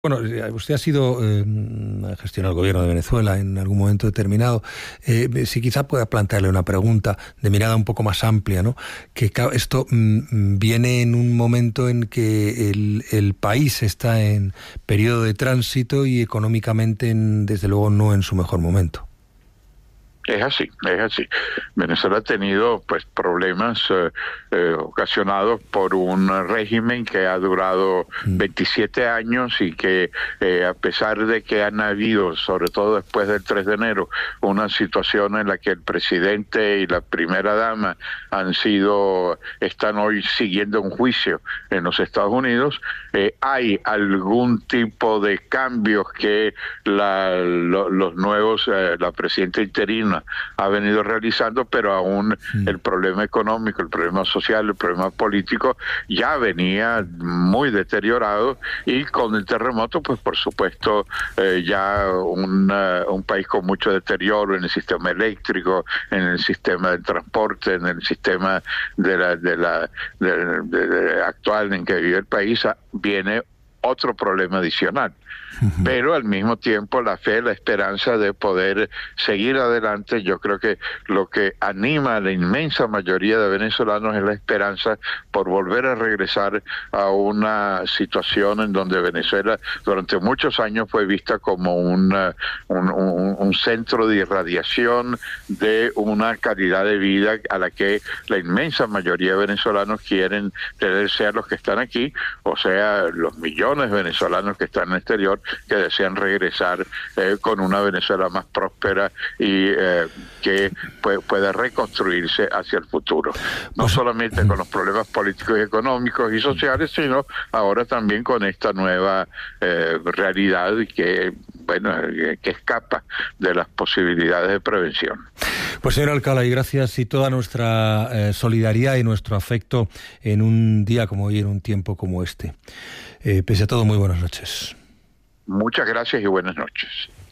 Bueno, usted ha sido gestionado el gobierno de Venezuela en algún momento determinado. Si quizá pueda plantearle una pregunta de mirada un poco más amplia, ¿no? Que claro, esto viene en un momento en que el país está en periodo de tránsito y económicamente, desde luego, no en su mejor momento. Es así. Venezuela ha tenido problemas ocasionados por un régimen que ha durado 27 años y que a pesar de que han habido, sobre todo después del 3 de enero, una situación en la que el presidente y la primera dama están hoy siguiendo un juicio en los Estados Unidos, hay algún tipo de cambios que la presidenta interina ha venido realizando, pero aún el problema económico, el problema social, el problema político ya venía muy deteriorado, y con el terremoto, pues por supuesto, ya un país con mucho deterioro en el sistema eléctrico, en el sistema de transporte, en el sistema actual en que vive el país, viene otro problema adicional. Pero al mismo tiempo la fe, la esperanza de poder seguir adelante. Yo creo que lo que anima a la inmensa mayoría de venezolanos es la esperanza por volver a regresar a una situación en donde Venezuela durante muchos años fue vista como un centro de irradiación de una calidad de vida a la que la inmensa mayoría de venezolanos quieren tener, sea los que están aquí, o sea los millones de venezolanos que están en el exterior, que desean regresar con una Venezuela más próspera y que pueda reconstruirse hacia el futuro. No solamente con los problemas políticos y económicos y sociales, sino ahora también con esta nueva realidad que escapa de las posibilidades de prevención. Pues señor Alcalá, y gracias, y toda nuestra solidaridad y nuestro afecto en un día como hoy, en un tiempo como este. Pese a todo, muy buenas noches. Muchas gracias y buenas noches.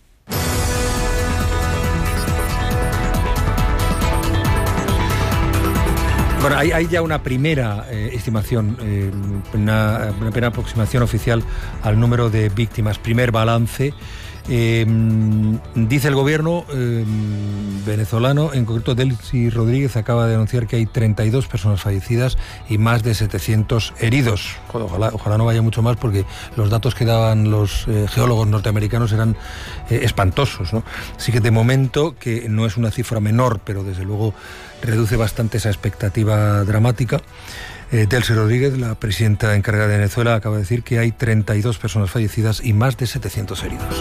Bueno, hay ya una primera estimación, una primera aproximación oficial al número de víctimas, primer balance. Dice el gobierno venezolano, en concreto Delcy Rodríguez, acaba de anunciar que hay 32 personas fallecidas y más de 700 heridos. Ojalá no vaya mucho más, porque los datos que daban los geólogos norteamericanos eran espantosos, ¿no? Así que de momento, que no es una cifra menor, pero desde luego reduce bastante esa expectativa dramática. Delcy Rodríguez, la presidenta encargada de Venezuela, acaba de decir que hay 32 personas fallecidas y más de 700 heridos.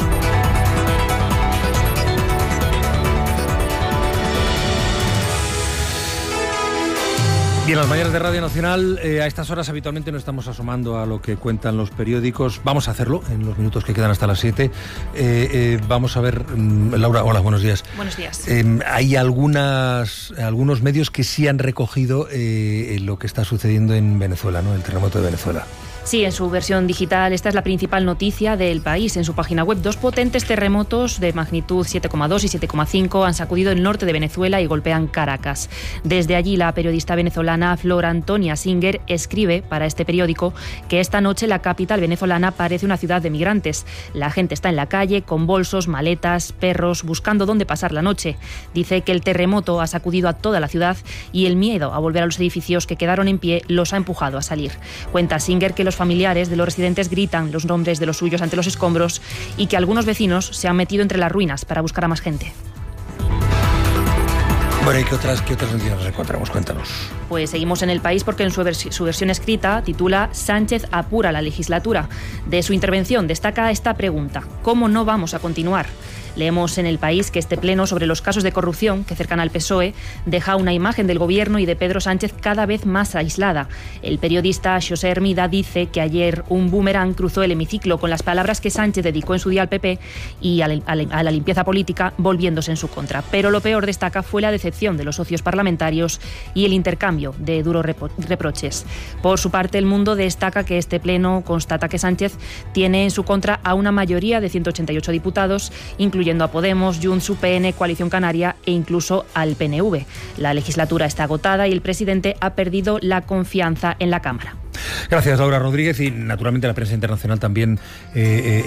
Bien, las mañanas de Radio Nacional, a estas horas habitualmente no estamos asomando a lo que cuentan los periódicos. Vamos a hacerlo en los minutos que quedan hasta las 7. Vamos a ver, Laura, hola, buenos días. Buenos días. Hay algunos medios que sí han recogido lo que está sucediendo en Venezuela, ¿no? El terremoto de Venezuela. Sí, en su versión digital esta es la principal noticia del país. En su página web, 2 potentes terremotos de magnitud 7,2 y 7,5 han sacudido el norte de Venezuela y golpean Caracas. Desde allí, la periodista venezolana Flor Antonia Singer escribe para este periódico que esta noche la capital venezolana parece una ciudad de migrantes. La gente está en la calle con bolsos, maletas, perros, buscando dónde pasar la noche. Dice que el terremoto ha sacudido a toda la ciudad y el miedo a volver a los edificios que quedaron en pie los ha empujado a salir. Cuenta Singer que los familiares de los residentes gritan los nombres de los suyos ante los escombros y que algunos vecinos se han metido entre las ruinas para buscar a más gente. Bueno, ¿y qué otras noticias nos encontramos? Cuéntanos. Pues seguimos en El País, porque en su versión escrita titula «Sánchez apura la legislatura». De su intervención destaca esta pregunta: ¿cómo no vamos a continuar? Leemos en El País que este pleno sobre los casos de corrupción que cercan al PSOE deja una imagen del gobierno y de Pedro Sánchez cada vez más aislada. El periodista José Hermida dice que ayer un boomerang cruzó el hemiciclo con las palabras que Sánchez dedicó en su día al PP y a la limpieza política, volviéndose en su contra. Pero lo peor, destaca, fue la decepción de los socios parlamentarios y el intercambio de duros reproches. Por su parte, El Mundo destaca que este pleno constata que Sánchez tiene en su contra a una mayoría de 188 diputados, incluyendo a Podemos, Junts, UPN, Coalición Canaria e incluso al PNV. La legislatura está agotada y el presidente ha perdido la confianza en la Cámara. Gracias, Laura Rodríguez, y naturalmente la prensa internacional también